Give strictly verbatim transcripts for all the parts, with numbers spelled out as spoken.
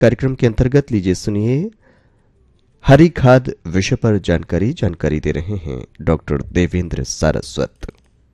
कार्यक्रम के अंतर्गत लीजिए सुनिए हरी खाद विषय पर जानकारी जानकारी दे रहे हैं डॉक्टर देवेंद्र सारस्वत।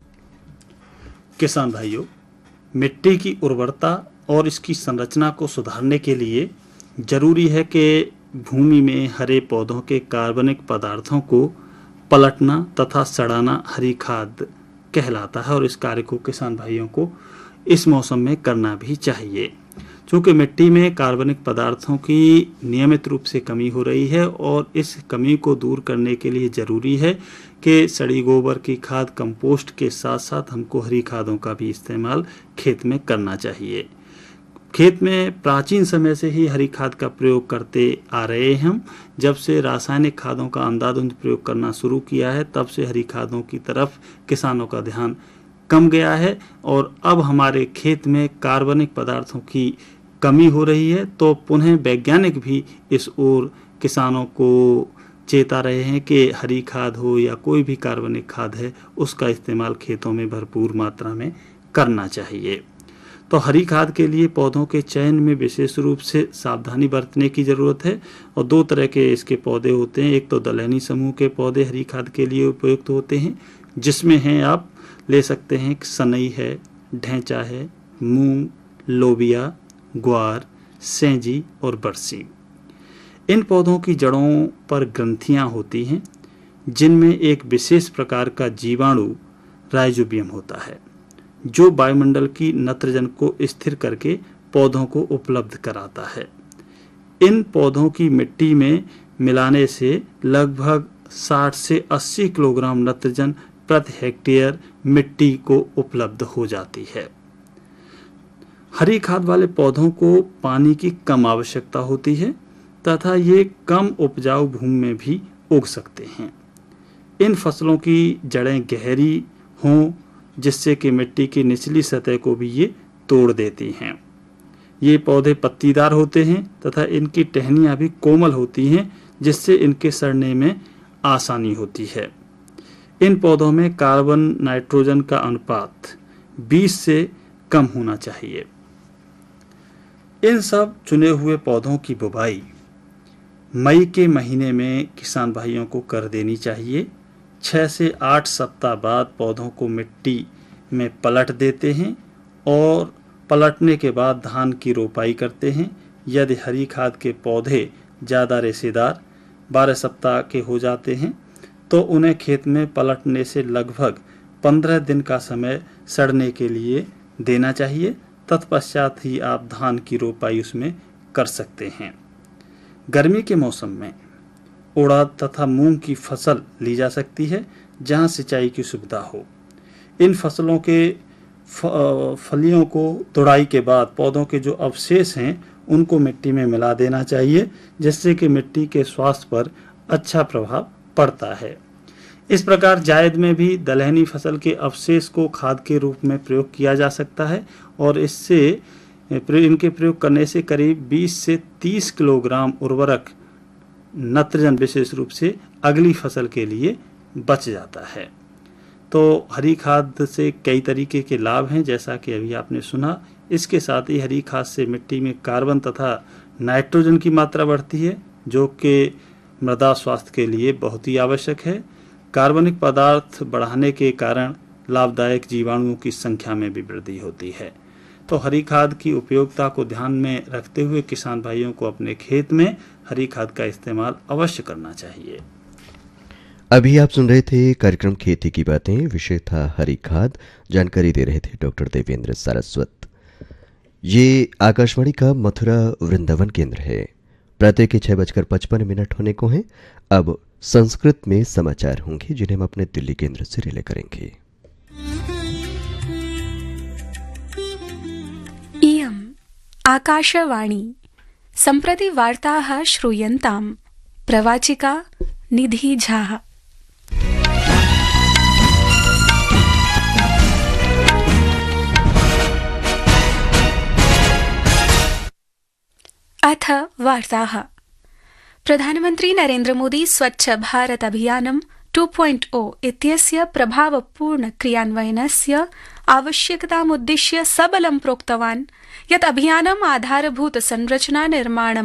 किसान भाइयों, मिट्टी की उर्वरता और इसकी संरचना को सुधारने के लिए जरूरी है कि भूमि में हरे पौधों के कार्बनिक पदार्थों को पलटना तथा सड़ाना हरी खाद कहलाता है और इस कार्य को किसान भाइयों को इस मौसम में करना भी चाहिए। चूँकि मिट्टी में कार्बनिक पदार्थों की नियमित रूप से कमी हो रही है और इस कमी को दूर करने के लिए ज़रूरी है कि सड़ी गोबर की खाद, कंपोस्ट के साथ साथ हमको हरी खादों का भी इस्तेमाल खेत में करना चाहिए। खेत में प्राचीन समय से ही हरी खाद का प्रयोग करते आ रहे हैं हम। जब से रासायनिक खादों का अंधाधुंध प्रयोग करना शुरू किया है तब से हरी खादों की तरफ किसानों का ध्यान कम गया है और अब हमारे खेत में कार्बनिक पदार्थों की कमी हो रही है। तो पुनः वैज्ञानिक भी इस ओर किसानों को चेता रहे हैं कि हरी खाद हो या कोई भी कार्बनिक खाद है उसका इस्तेमाल खेतों में भरपूर मात्रा में करना चाहिए। तो हरी खाद के लिए पौधों के चयन में विशेष रूप से सावधानी बरतने की ज़रूरत है और दो तरह के इसके पौधे होते हैं। एक तो दलहनी समूह के पौधे हरी खाद के लिए उपयुक्त होते हैं, जिसमें हैं आप ले सकते हैं सनई है, ढैंचा है, मूंग, लोबिया, ग्वार, सेंजी और बरसी। इन पौधों की जड़ों पर ग्रंथियां होती हैं जिनमें एक विशेष प्रकार का जीवाणु राइजोबियम होता है जो वायुमंडल की नत्रजन को स्थिर करके पौधों को उपलब्ध कराता है। इन पौधों की मिट्टी में मिलाने से लगभग साठ से अस्सी किलोग्राम नत्रजन प्रति हेक्टेयर मिट्टी को उपलब्ध हो जाती है। हरी खाद वाले पौधों को पानी की कम आवश्यकता होती है तथा ये कम उपजाऊ भूमि में भी उग सकते हैं। इन फसलों की जड़ें गहरी हों जिससे कि मिट्टी की निचली सतह को भी ये तोड़ देती हैं। ये पौधे पत्तीदार होते हैं तथा इनकी टहनियाँ भी कोमल होती हैं जिससे इनके सड़ने में आसानी होती है। इन पौधों में कार्बन नाइट्रोजन का अनुपात बीस से कम होना चाहिए। इन सब चुने हुए पौधों की बुवाई मई के महीने में किसान भाइयों को कर देनी चाहिए। छः से आठ सप्ताह बाद पौधों को मिट्टी में पलट देते हैं और पलटने के बाद धान की रोपाई करते हैं। यदि हरी खाद के पौधे ज़्यादा रेशेदार बारह सप्ताह के हो जाते हैं तो उन्हें खेत में पलटने से लगभग पंद्रह दिन का समय सड़ने के लिए देना चाहिए। तत्पश्चात ही आप धान की रोपाई उसमें कर सकते हैं। गर्मी के मौसम में उड़द तथा मूंग की फसल ली जा सकती है जहां सिंचाई की सुविधा हो। इन फसलों के फलियों को तुड़ाई के बाद पौधों के जो अवशेष हैं उनको मिट्टी में मिला देना चाहिए जिससे कि मिट्टी के स्वास्थ्य पर अच्छा प्रभाव पड़ता है। इस प्रकार जायद में भी दलहनी फसल के अवशेष को खाद के रूप में प्रयोग किया जा सकता है और इससे इनके प्रयोग करने से करीब बीस से तीस किलोग्राम उर्वरक नत्रजन विशेष रूप से अगली फसल के लिए बच जाता है। तो हरी खाद से कई तरीके के लाभ हैं जैसा कि अभी आपने सुना। इसके साथ ही हरी खाद से मिट्टी में कार्बन तथा नाइट्रोजन की मात्रा बढ़ती है जो कि मृदा स्वास्थ्य के लिए बहुत ही आवश्यक है। कार्बनिक पदार्थ बढ़ाने के कारण लाभदायक जीवाणुओं की संख्या में भी वृद्धि होती है। तो हरी खाद की उपयोगिता को ध्यान में रखते हुए किसान भाइयों को अपने खेत में हरी खाद का इस्तेमाल अवश्य करना चाहिए। अभी आप सुन रहे थे कार्यक्रम खेती की बातें, विषय था हरी खाद। जानकारी दे रहे थे डॉक्टर देवेंद्र सारस्वत। ये आकाशवाणी का मथुरा वृंदावन केंद्र है। प्रातः के छह बजकर पचपन मिनट होने को हैं। अब संस्कृत में समाचार होंगे जिन्हें हम अपने दिल्ली केंद्र से रिले करेंगे। इयम् आकाशवाणी सम्प्रति वार्ताः श्रूयन्ताम्। प्रवाचिका निधि झा। अथ वार्ताः। प्रधानमन्त्री नरेन्द्र मोदी स्वच्छ भारत अभियानं टू पॉइंट ओ इत्यस्य प्रभावपूर्ण क्रियान्वयनस्य आवश्यकतामुद्दिश्य सबलं प्रोक्तवान् यत् अभियानम् आधारभूत संरचना निर्माणम्